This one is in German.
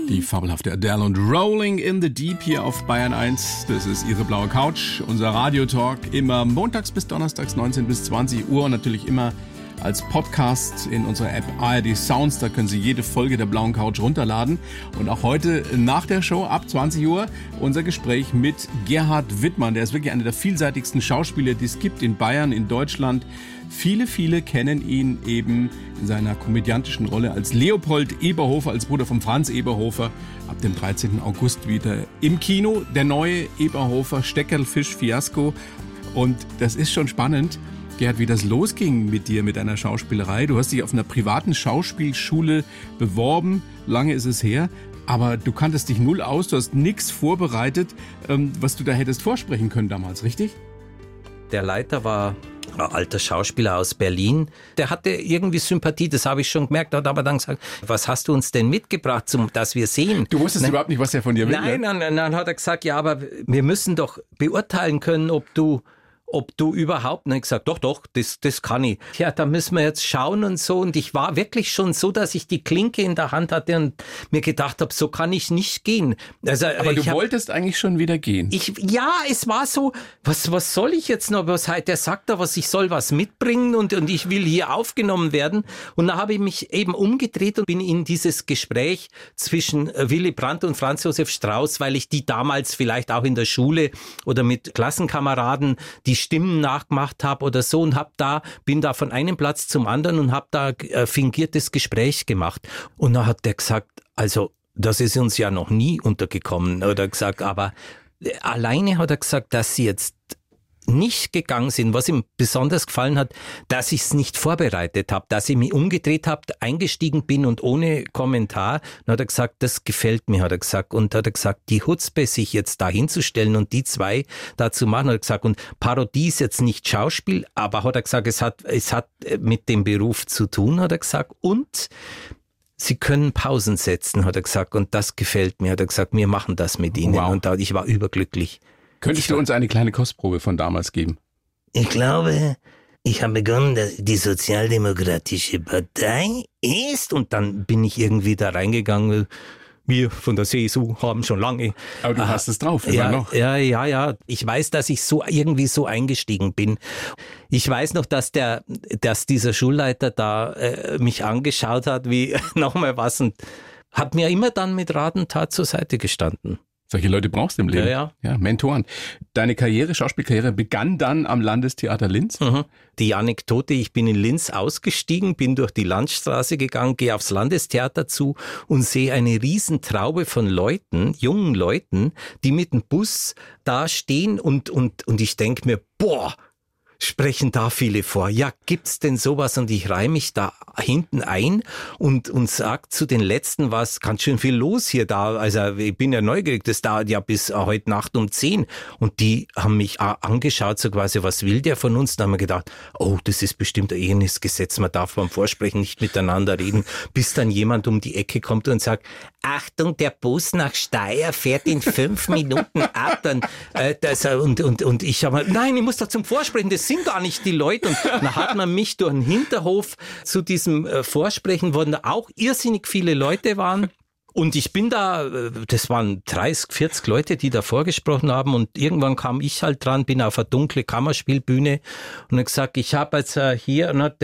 Die fabelhafte Adele und Rolling in the Deep hier auf Bayern 1. Das ist Ihre blaue Couch, unser Radiotalk. Immer montags bis donnerstags 19 bis 20 Uhr und natürlich immer als Podcast in unserer App ARD Sounds. Da können Sie jede Folge der blauen Couch runterladen. Und auch heute nach der Show ab 20 Uhr unser Gespräch mit Gerhard Wittmann. Der ist wirklich einer der vielseitigsten Schauspieler, die es gibt in Bayern, in Deutschland. Viele kennen ihn eben in seiner komödiantischen Rolle als Leopold Eberhofer, als Bruder von Franz Eberhofer. Ab dem 13. August wieder im Kino. Der neue Eberhofer Steckerlfisch-Fiasko. Und das ist schon spannend, Gerhard, wie das losging mit dir, mit deiner Schauspielerei. Du hast dich auf einer privaten Schauspielschule beworben. Lange ist es her. Aber du kanntest dich null aus. Du hast nichts vorbereitet, was du da hättest vorsprechen können damals, richtig? Der Leiter war ein alter Schauspieler aus Berlin. Der hatte irgendwie Sympathie, das habe ich schon gemerkt. Er hat aber dann gesagt, was hast du uns denn mitgebracht, dass wir sehen? Du wusstest überhaupt nicht, was er von dir will. Nein, dann hat er gesagt, ja, aber wir müssen doch beurteilen können, ob du überhaupt, und ich gesagt, doch, das kann ich. Ja, da müssen wir jetzt schauen und so. Und ich war wirklich schon so, dass ich die Klinke in der Hand hatte und mir gedacht habe, so kann ich nicht gehen. Also, aber du wolltest eigentlich schon wieder gehen. Ja, es war so, was soll ich jetzt noch? Der sagt da ich soll was mitbringen und ich will hier aufgenommen werden. Und da habe ich mich eben umgedreht und bin in dieses Gespräch zwischen Willy Brandt und Franz Josef Strauß, weil ich die damals vielleicht auch in der Schule oder mit Klassenkameraden die Stimmen nachgemacht habe oder so und bin da von einem Platz zum anderen und habe da fingiertes Gespräch gemacht. Und dann hat der gesagt, also das ist uns ja noch nie untergekommen. Oder gesagt, aber alleine hat er gesagt, dass sie jetzt nicht gegangen sind, was ihm besonders gefallen hat, dass ich es nicht vorbereitet habe, dass ich mich umgedreht habe, eingestiegen bin und ohne Kommentar. Dann hat er gesagt, das gefällt mir, hat er gesagt. Und hat er gesagt, die Chutzpe, sich jetzt da hinzustellen und die zwei da zu machen, hat er gesagt. Und Parodie ist jetzt nicht Schauspiel, aber hat er gesagt, es hat mit dem Beruf zu tun, hat er gesagt. Und Sie können Pausen setzen, hat er gesagt. Und das gefällt mir, hat er gesagt. Wir machen das mit Ihnen. Wow. Und ich war überglücklich. Könntest du uns eine kleine Kostprobe von damals geben? Ich glaube, ich habe begonnen, dass die Sozialdemokratische Partei ist, und dann bin ich irgendwie da reingegangen. Wir von der CSU haben schon lange. Aber du hast es drauf, immer noch. Ja. Ich weiß, dass ich irgendwie so eingestiegen bin. Ich weiß noch, dass dieser Schulleiter da mich angeschaut hat, wie nochmal was, und hat mir immer dann mit Rat und Tat zur Seite gestanden. Solche Leute brauchst du im Leben. Ja, Mentoren. Deine Schauspielkarriere begann dann am Landestheater Linz. Mhm. Die Anekdote, ich bin in Linz ausgestiegen, bin durch die Landstraße gegangen, gehe aufs Landestheater zu und sehe eine Riesentraube von Leuten, jungen Leuten, die mit dem Bus da stehen und ich denke mir, boah, sprechen da viele vor. Ja, gibt's denn sowas? Und ich reihe mich da hinten ein und sag zu den Letzten, was ganz schön viel los hier da. Also ich bin ja neugierig, das dauert ja bis heute Nacht um 10. Und die haben mich angeschaut, so quasi, was will der von uns? Da haben wir gedacht, oh, das ist bestimmt ein Ehenisgesetz, man darf beim Vorsprechen nicht miteinander reden, bis dann jemand um die Ecke kommt und sagt, Achtung, der Bus nach Steyr fährt in 5 Minuten ab. Und ich habe, nein, ich muss da zum Vorsprechen, das sind gar nicht die Leute. Und dann hat man mich durch den Hinterhof zu diesem Vorsprechen, wo da auch irrsinnig viele Leute waren. Und ich bin da, das waren 30, 40 Leute, die da vorgesprochen haben, und irgendwann kam ich halt dran, bin auf eine dunkle Kammerspielbühne und habe gesagt, ich habe jetzt hier, und hat